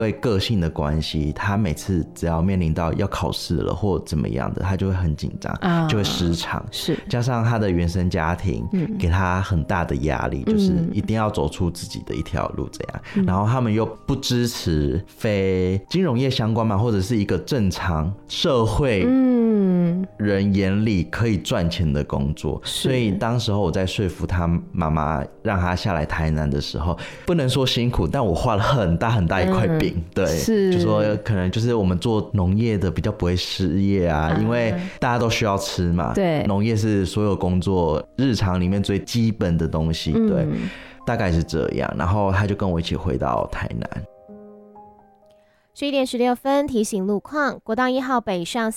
对个性的关系，他每次只要面临到要考试了或怎么样的，他就会很紧张，就会失常。 是， 加上他的原生家庭给他很大的压力，就是一定要走出自己的一条路这样。然后他们又不支持非金融业相关嘛，或者是一个正常社会人眼里可以赚钱的工作。所以当时候我在说服他妈妈让他下来台南的时候，不能说辛苦，但我画了很大很大一块饼。对，就说可能就是我们做农业的比较不会失业啊，因为大家都需要吃嘛。 对， 农业是所有工作日常里面最基本的东西。对，大概是这样。然后他就跟我一起回到台南。 11点16分，提醒路况：国道1号北上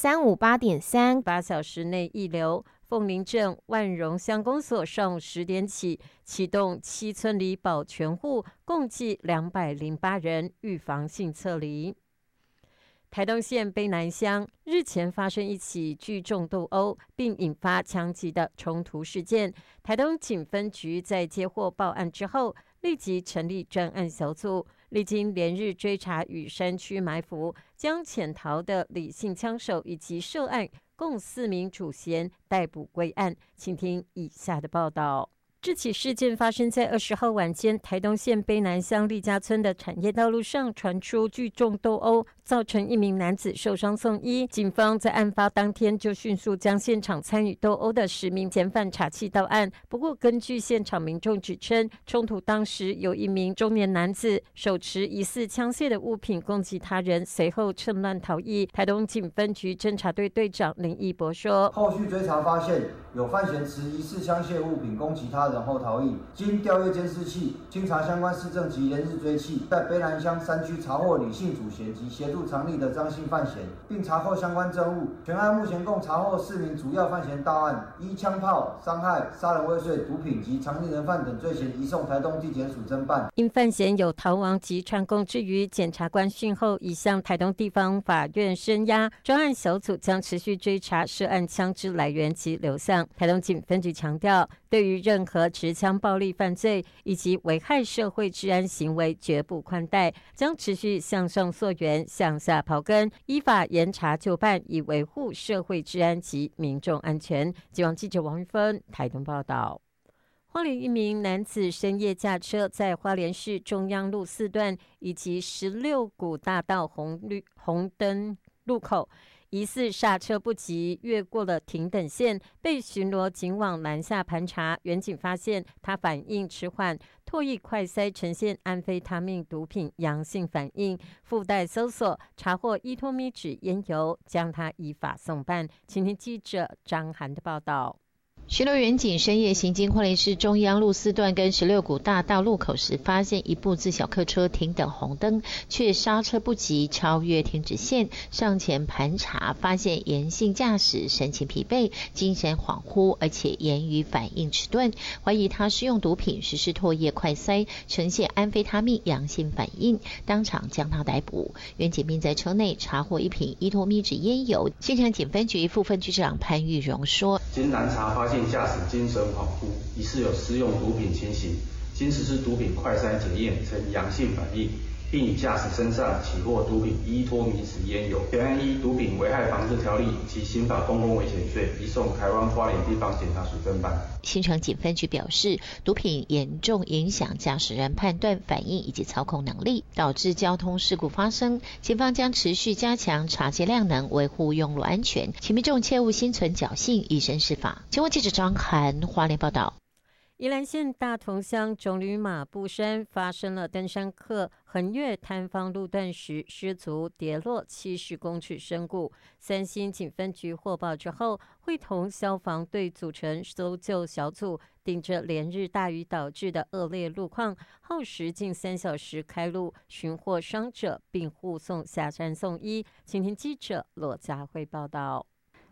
358.3，8 小时内溢流。凤林镇万荣乡公所上午10点起启动7村里保全户，共计208人预防性撤离。台东县卑南乡日前发生一起聚众斗殴并引发枪击的冲突事件，台东警分局在接获报案之后，立即成立专案小组，历经连日追查与山区埋伏，将潜逃的李姓枪手以及涉案共4名主嫌逮捕归案。请听以下的报道。这起事件发生在20号晚间，台东县卑南乡利家村的产业道路上传出聚众斗殴，造成1名男子受伤送医。警方在案发当天就迅速将现场参与斗殴的10名嫌犯查缉到案。不过，根据现场民众指称，冲突当时有1名中年男子手持疑似枪械的物品攻击他人，随后趁乱逃逸。台东警分局侦查队队长林义博说：“ 后续追查发现，有犯嫌持疑似枪械物品攻击他人后逃逸，经调阅监视器，经查相关市政及连日追缉，在卑南乡山区查获李姓主嫌及协助藏匿的张姓犯嫌，并查获相关证物。全案目前共查获4名主要犯嫌到案，依枪炮、伤害、杀人未遂、毒品及藏匿人犯等罪嫌移送台东地检署侦办。 因犯嫌有逃亡及串供之余，检察官讯后已向台东地方法院声押，专案小组将持续追查涉案枪支来源及流向。台东警分局强调，对于任何持枪暴力犯罪以及危害社会治安行为绝不宽待，将持续向上溯源，向下刨根，依法严查就办，以维护社会治安及民众安全。记网记者王玉芬台东报道。花莲1名男子深夜驾车在花莲市中央路4段以及16股大道红灯路口，疑似刹车不及，越过了停等线，被巡逻警网拦下盘查。员警发现他反应迟缓，唾液快筛呈现安非他命毒品阳性反应，附带搜索查获依托咪酯烟油，将他依法送办。请听记者张涵的报道。 巡逻员警深夜行经花莲市中央路4段跟16股大道路口时，发现一部自小客车停等红灯，却刹车不及，超越停止线，上前盘查，发现严性驾驶，神情疲惫，精神恍惚，而且言语反应迟钝，怀疑他施用毒品，实施唾液快筛，呈现安非他命阳性反应，当场将他逮捕。员警并在车内查获1瓶依托咪酯烟油。现场警分局副分局长潘玉荣说：“ 经拦查发现驾驶精神恍惚，疑似有施用毒品情形，经实施毒品快筛检验呈阳性反应，并与驾驶身上起获毒品依托咪酯烟油，全案依毒品危害防治条例及刑法公共危险罪移送台湾花莲地方检察署侦办。” 新城警分局表示，毒品严重影响驾驶人判断、反应以及操控能力，导致交通事故发生。警方将持续加强查缉量能，维护用路安全，请民众切勿心存侥幸，以身试法。前记者张涵花莲报道。 宜兰县大同乡种吕马步山发生了登山客横越坍方路段时失足跌落70公尺深谷。三星警分局获报之后，会同消防队组成搜救小组，顶着连日大雨导致的恶劣路况，耗时近3小时开路，寻获伤者并护送下山送医。请听记者罗佳慧报道。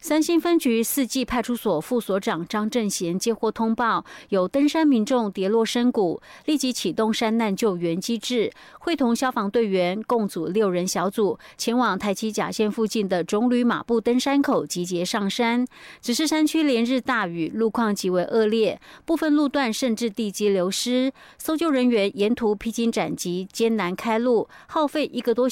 三星分局四季派出所副所长张正贤接获通报，有登山民众跌落深谷，立即启动山难救援机制，会同消防队员共组6人小组，前往台七甲线附近的种旅马步登山口集结上山。只是山区连日大雨，路况极为恶劣，部分路段甚至地基流失，搜救人员沿途披荆斩棘，艰难开路，耗费1个多